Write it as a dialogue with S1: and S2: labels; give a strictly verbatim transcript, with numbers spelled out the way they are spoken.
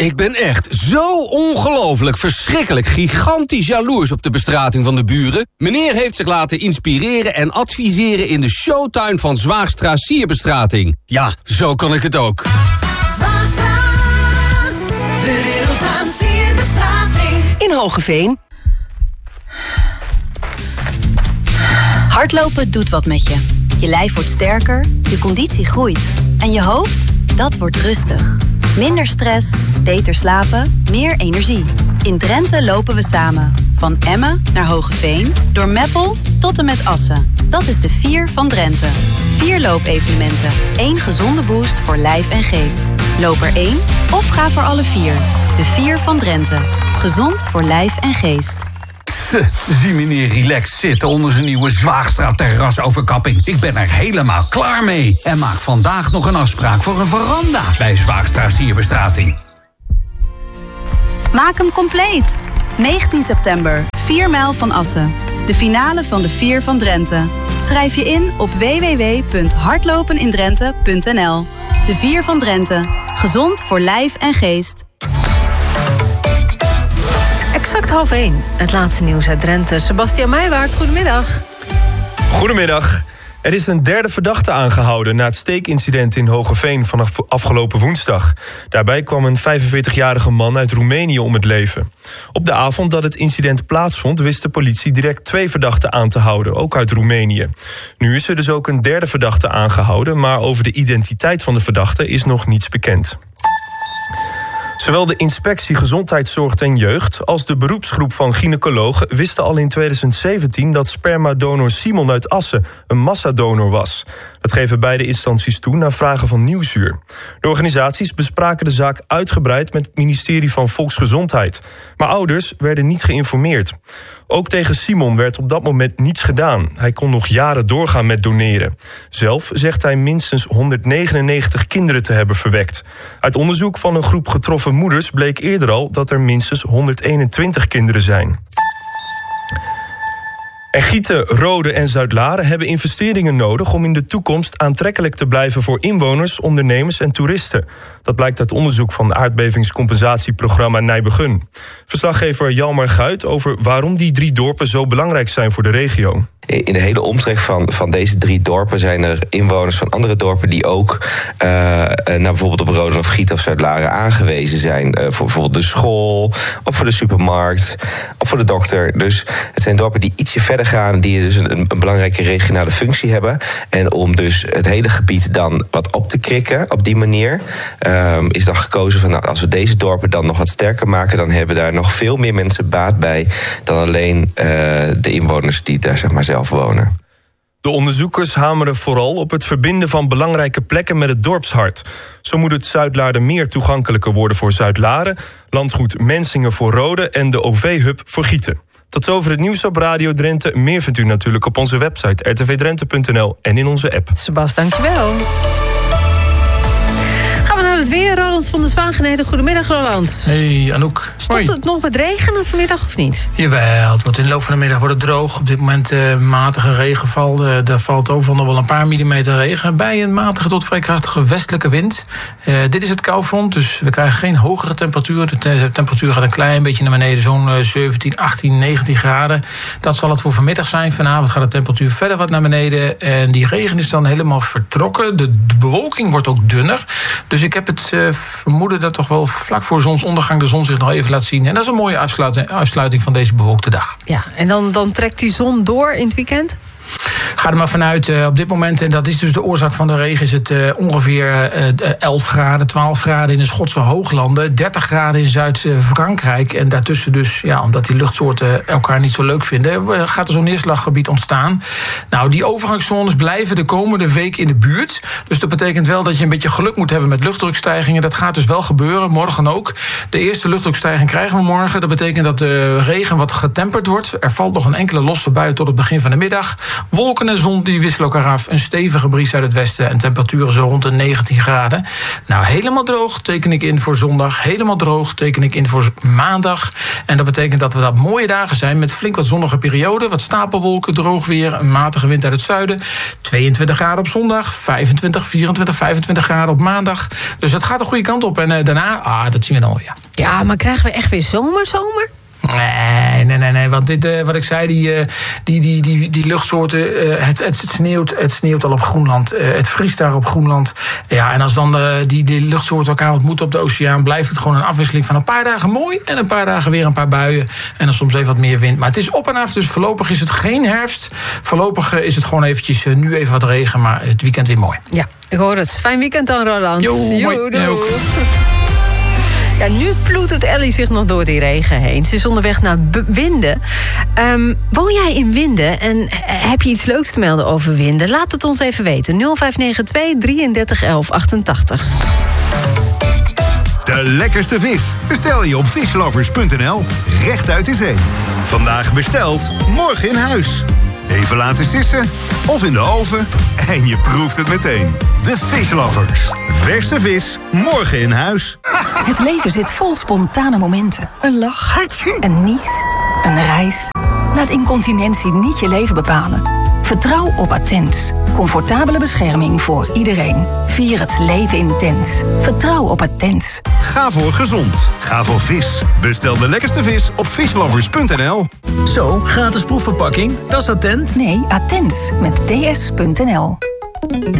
S1: Ik ben echt zo ongelooflijk, verschrikkelijk, gigantisch jaloers op de bestrating van de buren. Meneer heeft zich laten inspireren en adviseren in de showtuin van Zwaagstra Sierbestrating. Ja, zo kan ik het ook.
S2: Zwaagstra, de wereld aan sierbestrating.
S3: In Hoogeveen. Hardlopen doet wat met je. Je lijf wordt sterker, je conditie groeit. En je hoofd, dat wordt rustig. Minder stress, beter slapen, meer energie. In Drenthe lopen we samen. Van Emmen naar Hoogeveen, door Meppel tot en met Assen. Dat is de Vier van Drenthe. Vier loopevenementen. Eén gezonde boost voor lijf en geest. Loop er één of ga voor alle vier. De Vier van Drenthe. Gezond voor lijf en geest.
S4: Zie meneer relaxed zitten onder zijn nieuwe Zwaagstra terrasoverkapping. Ik ben er helemaal klaar mee. En maak vandaag nog een afspraak voor een veranda bij Zwaagstra Sierbestrating.
S3: Maak hem compleet. negentien september, vier mijl van Assen. De finale van de Vier van Drenthe. Schrijf je in op w w w punt hardlopenindrenthe punt n l. De Vier van Drenthe. Gezond voor lijf en geest.
S5: Exact half één. Het laatste nieuws uit Drenthe. Sebastian Meijwaard, goedemiddag.
S6: Goedemiddag. Er is een derde verdachte aangehouden na het steekincident in Hoogeveen vanaf afgelopen woensdag. Daarbij kwam een vijfenveertigjarige man uit Roemenië om het leven. Op de avond dat het incident plaatsvond wist de politie direct twee verdachten aan te houden, ook uit Roemenië. Nu is er dus ook een derde verdachte aangehouden, maar over de identiteit van de verdachte is nog niets bekend. Zowel de Inspectie Gezondheidszorg en Jeugd als de beroepsgroep van gynaecologen wisten al in tweeduizend zeventien dat spermadonor Simon uit Assen een massadonor was. Dat geven beide instanties toe na vragen van Nieuwsuur. De organisaties bespraken de zaak uitgebreid met het ministerie van Volksgezondheid. Maar ouders werden niet geïnformeerd. Ook tegen Simon werd op dat moment niets gedaan. Hij kon nog jaren doorgaan met doneren. Zelf zegt hij minstens honderdnegenennegentig kinderen te hebben verwekt. Uit onderzoek van een groep getroffen moeders bleek eerder al dat er minstens honderdeenentwintig kinderen zijn. En Gieten, Rode en Zuidlaren hebben investeringen nodig om in de toekomst aantrekkelijk te blijven voor inwoners, ondernemers en toeristen. Dat blijkt uit onderzoek van het aardbevingscompensatieprogramma Nijbegun. Verslaggever Jalmar Guit over waarom die drie dorpen zo belangrijk zijn voor de regio.
S7: In de hele omtrek van, van deze drie dorpen zijn er inwoners van andere dorpen die ook uh, naar bijvoorbeeld op Rode of Gieten of Zuidlaren aangewezen zijn. Uh, voor bijvoorbeeld de school, of voor de supermarkt, of voor de dokter. Dus het zijn dorpen die ietsje verder gaan, die dus een, een belangrijke regionale functie hebben. En om dus het hele gebied dan wat op te krikken op die manier, um, is dan gekozen van nou, als we deze dorpen dan nog wat sterker maken, dan hebben daar nog veel meer mensen baat bij dan alleen uh, de inwoners die daar zeg maar zelf wonen.
S6: De onderzoekers hameren vooral op het verbinden van belangrijke plekken met het dorpshart. Zo moet het Zuidlaren meer toegankelijker worden voor Zuidlaren, landgoed Mensingen voor Rode en de O V-hub voor Gieten. Tot zover het nieuws op Radio Drenthe. Meer vindt u natuurlijk op onze website r t v drenthe punt n l en in onze app.
S5: Sebas, dankjewel. Gaan we naar het weer. Roland van der Zwageheden. Goedemiddag, Roland.
S8: Hey, Anouk.
S5: Stond
S8: Hoi.
S5: het nog met regenen vanmiddag of niet?
S8: Jawel, het wordt in de loop van de middag wordt het droog. Op dit moment uh, matige regenval. Uh, daar valt overal nog wel een paar millimeter regen. Bij een matige tot vrij krachtige westelijke wind. Uh, dit is het koufront, dus we krijgen geen hogere temperatuur. De te- temperatuur gaat een klein beetje naar beneden. Zo'n uh, zeventien, achttien, negentien graden. Dat zal het voor vanmiddag zijn. Vanavond gaat de temperatuur verder wat naar beneden. En die regen is dan helemaal vertrokken. De, de bewolking wordt ook dunner. Dus ik heb het uh, vermoeden dat toch wel vlak voor zonsondergang de zon zich nog even laat zien. En dat is een mooie uitsluiting, uitsluiting van deze bewolkte dag.
S5: Ja, en dan, dan trekt die zon door in het weekend?
S8: Ga er maar vanuit, uh, op dit moment, en dat is dus de oorzaak van de regen, is het uh, ongeveer uh, elf graden, twaalf graden in de Schotse hooglanden, dertig graden in Zuid-Frankrijk. En daartussen dus, ja, omdat die luchtsoorten elkaar niet zo leuk vinden, gaat er zo'n neerslaggebied ontstaan. Nou, die overgangszones blijven de komende week in de buurt. Dus dat betekent wel dat je een beetje geluk moet hebben met luchtdrukstijgingen. Dat gaat dus wel gebeuren, morgen ook. De eerste luchtdrukstijging krijgen we morgen. Dat betekent dat de regen wat getemperd wordt. Er valt nog een enkele losse bui tot het begin van de middag. Wolken en zon die wisselen elkaar af. Een stevige bries uit het westen en temperaturen zo rond de negentien graden. Nou, helemaal droog teken ik in voor zondag. Helemaal droog teken ik in voor maandag. En dat betekent dat we dat mooie dagen zijn met flink wat zonnige perioden. Wat stapelwolken, droog weer, een matige wind uit het zuiden. tweeëntwintig graden op zondag, vijfentwintig, vierentwintig, vijfentwintig graden op maandag. Dus het gaat de goede kant op. En uh, daarna, ah, dat zien we dan weer.
S5: Ja, maar krijgen we echt weer zomer, zomer?
S8: Nee, nee, nee, nee. Want dit, uh, wat ik zei, die, uh, die, die, die, die luchtsoorten, uh, het, het, het, sneeuwt, het sneeuwt al op Groenland. Uh, het vriest daar op Groenland. Ja, en als dan uh, die, die luchtsoorten elkaar ontmoeten op de oceaan, blijft het gewoon een afwisseling van een paar dagen mooi en een paar dagen weer een paar buien. En dan soms even wat meer wind. Maar het is op en af, dus voorlopig is het geen herfst. Voorlopig uh, is het gewoon eventjes uh, nu even wat regen, maar het weekend weer mooi.
S5: Ja, ik hoor het. Fijn weekend dan, Roland.
S8: Jo, mooi.
S5: Jo, doei.
S8: Jo.
S5: Ja, nu ploetert Ellie zich nog door die regen heen. Ze is onderweg naar B- Winden. Um, woon jij in Winden en heb je iets leuks te melden over Winden? Laat het ons even weten. nul vijf negen twee, drieëndertig, elf, achtentachtig.
S9: De lekkerste vis bestel je op vislovers punt n l. Recht uit de zee. Vandaag besteld, morgen in huis. Even laten sissen of in de oven en je proeft het meteen. De Vislovers. Verse vis, morgen in huis.
S10: Het leven zit vol spontane momenten. Een lach, een nies, een reis. Laat incontinentie niet je leven bepalen. Vertrouw op Attens. Comfortabele bescherming voor iedereen. Vier het leven intens. Vertrouw op Attens.
S9: Ga voor gezond. Ga voor vis. Bestel de lekkerste vis op vislovers punt n l.
S11: Zo, gratis proefverpakking. Dat is Attent.
S10: Nee, Attens met ds punt n l.